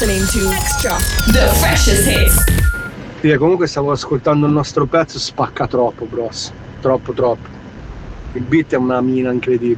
listening to Extra, the freshest hits. Comunque stavo ascoltando il nostro pezzo, spacca troppo, bros. Troppo. Il beat è una mina incredibile.